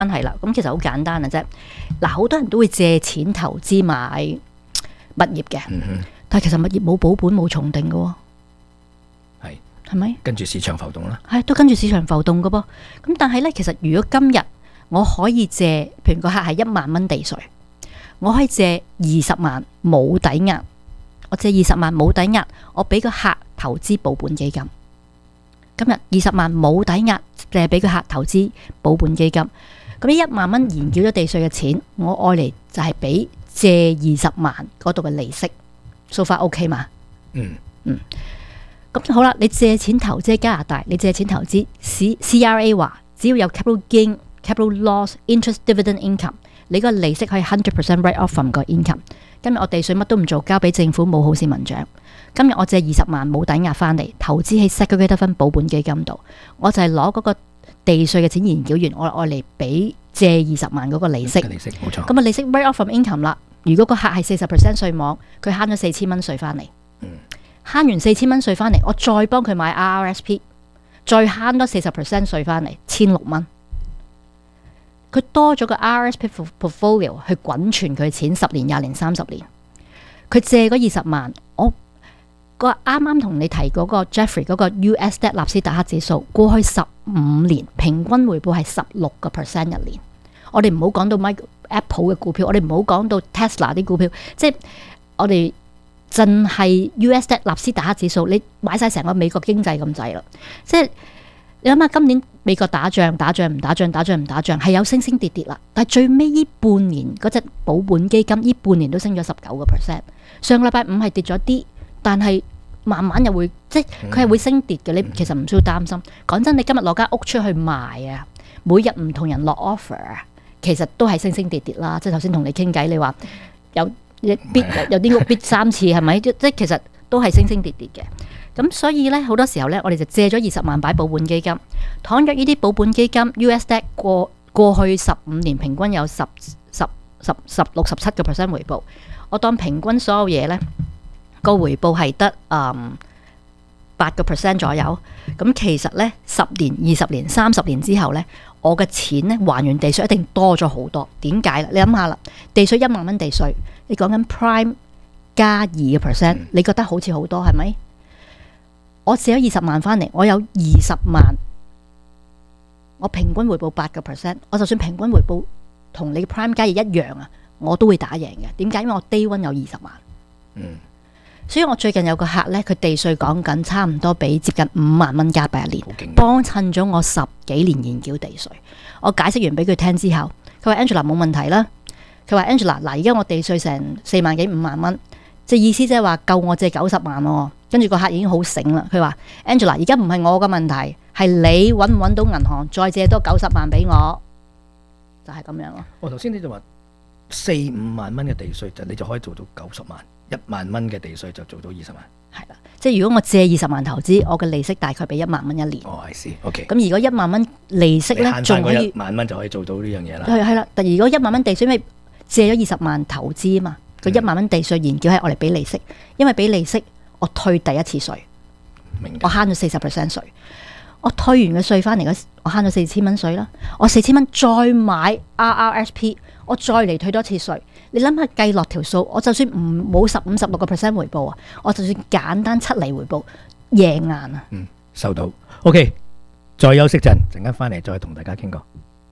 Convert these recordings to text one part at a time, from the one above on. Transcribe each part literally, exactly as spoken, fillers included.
係啦。咁其實好簡單嘅啫。嗱，好多人都會借錢投資買物業嘅， 嗯、 但係其實物業冇保本冇重定嘅喎， 係係咪？ 跟住市場浮動啦， 係都跟住市場浮動嘅噃。咁但係咧，其實如果今日我可以借，譬如個客係一萬蚊地稅，我可以借二十萬冇抵押，我借二十萬冇抵押，我俾個客投資保本基金。今日二十萬冇抵押，借俾個客投資保本基金。咁呢一萬蚊延繳咗地稅嘅錢，我愛嚟就係俾借二十萬嗰度嘅利息，so far OK 嘛？ 嗯嗯。咁好啦，你借錢投資喺加拿大，你借錢投資 C C R A 話，只要有 capital gain、capital loss、interest dividend income， 你個利息可以 hundred percent write off from 個 income。今日我地稅乜都唔做，交俾政府冇好市民獎。今日我借二十萬冇抵押翻嚟，投資喺 segregated fund 保本基金度，我就係攞嗰個地稅嘅錢延繳完，我愛嚟俾借二十萬嗰個利息。 利息冇錯。 咁啊利息 write off from income 啦。如果個客係四十 percent 稅網，佢慳咗四千蚊稅翻嚟。慳完四千蚊稅翻嚟，我再幫佢買 R R S P， 再慳多四十 percent 稅翻嚟，千六蚊。佢多咗個 R R S P portfolio 去滾存佢錢十年、廿年、三十年。佢借嗰二十萬，我個啱啱同你提嗰個 Jeffrey 嗰個 U S D 納斯達克指數，過去十五年平均回報係十六個 percent 一年。我哋唔好講到 Micro Apple 嘅股票，我哋唔好講到 Tesla 啲股票，即係我哋淨係 U S D 納斯達克指數，你買晒成個美國經濟咁滯啦。即係你諗下，今年美國打仗打仗唔打仗，打仗唔打仗，係有升升跌跌啦。但係最尾呢半年嗰隻保本基金，呢半年都升咗十九個 percent。上個禮拜五係跌咗啲，但係慢慢又會即係佢係會升跌嘅。你其實唔需要擔心。講真，你今日攞間屋出去賣啊，每日唔同人落 offer 啊，其實都係升升跌跌啦。即係頭先同你傾偈，你話有必有啲屋必三次係咪？即係其實都係升升跌跌嘅。咁所以咧，好多時候咧，我哋就借咗二十萬擺保本基金。倘若呢啲保本基金 U S D 過過去十五年平均有十十十十六十七個 percent 回報，我當平均所有嘢咧個回報係得誒八個 percent 左右。咁其實咧，十年、二十年、三十年之後咧，我嘅錢咧還完地稅一定多咗好多。點解啦？你諗下啦，地稅一萬蚊地稅，你講緊 Prime 加二個 percent， 你覺得好似好多係咪？我借咗二十萬翻嚟，我有二十萬，我平均回報八個 percent， 我就算平均回報同你嘅 Prime 加二一樣啊，我都會打贏嘅。點解？因為我 Day One 有二十萬。 嗯， 所以我最近有個客咧，佢地稅講緊差唔多俾接近五萬蚊加幣一年，幫襯咗我十幾年延繳地稅。我解釋完俾佢聽之後，佢話 Angela 冇問題啦。佢話 Angela 嗱，而家我地稅成四萬幾五萬蚊，即係意思即係話夠我借九十萬喎。跟住個客已經好醒啦，佢話 Angela 而家唔係我嘅問題，係你揾唔揾到銀行再借多九十萬俾我，就係、是、咁樣咯。 我頭先你就話四五萬蚊嘅地稅就你就可以做到九十萬，一萬蚊嘅地稅就做到二十萬。 係啦，即係如果我借二十萬投資，我嘅利息大概俾一萬蚊一年。 哦，I see，OK。咁如果一萬蚊利息咧，仲可以一萬蚊就可以做到呢樣嘢啦。 係係啦，但如果一萬蚊地稅，因為借咗二十萬投資啊嘛，個一萬蚊地稅延繳係我嚟俾利息，因為俾利息。我退第一次稅，我慳咗四十 percent 稅。我退完嘅稅翻嚟，我慳咗四千蚊稅啦。我四千蚊再買 R R S P， 我再嚟退多次稅。你諗下計落條數，我就算唔冇十五十六個 percent 回報啊，我就算簡單七厘回報，贏硬啊！ 嗯，收到。OK， 再休息陣，陣間翻嚟再同大家傾過。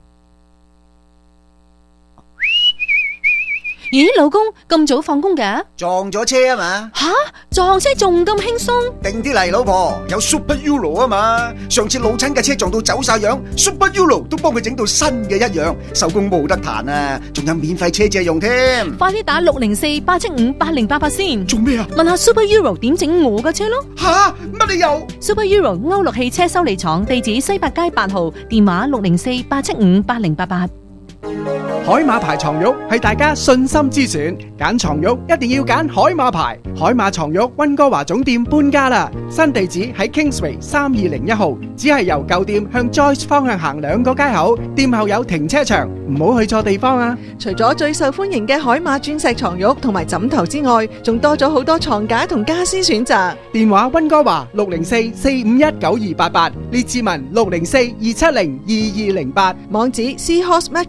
咦，老公咁早放工嘅？ 撞咗車啊嘛！ 吓，撞車仲咁輕鬆？ 定啲嚟，老婆，有 Super Euro 啊嘛！上次老親嘅車撞到走晒樣 ，Super Euro 都幫佢整到新嘅一樣，手工冇得彈啊！仲有免費車借用添。 快啲打六零四八七五八零八八先。 做咩啊？ 問下 Super Euro 點整我嘅車咯。 吓，乜理由 ？Super Euro 歐陸汽車修理廠，地址西八街八號，電話六零四八七五八零八八。 海馬牌床褥係大家信心之選，揀床褥一定要揀海馬牌。海馬床褥溫哥華總店搬家啦，新地址喺 Kingsway 三二零一號，只係由舊店向 Joyce 方向行兩個街口，店後有停車場，唔好去錯地方啊！ 除咗最受歡迎嘅海馬鑽石床褥同埋枕頭之外，仲多咗好多床架同家私選擇。 電話溫哥華六零四四五一九二八八，列治文六零四二七零二二零八， 網址 Seahorse